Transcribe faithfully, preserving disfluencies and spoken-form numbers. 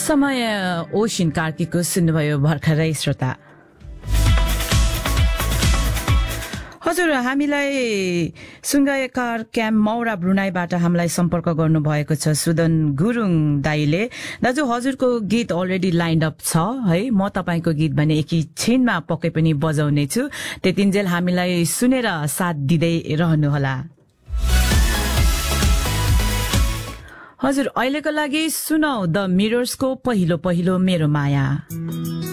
समय ओसिन कार्कीको सुन्नुभयो भर्खरै श्रोता। हजुर, हामीलाई सुङ्गायकार क्याम्प मौरा ब्रुनाईबाट हामीलाई सम्पर्क गर्नु भएको छ सुदन गुरुङ दाईले। दाजु, हजुरको गीत अलरेडी लाइन्ड अप छ है, म तपाईको गीत भने एकैछिनमा पक्कै पनि बजाउने छु, त्यतिन्जेल हामीलाई सुनेर साथ दिँदै रहनुहोला। हजुर, अहिलेको लागि सुनाउ द मिरर्सको पहिलो पहिलो मेरो माया।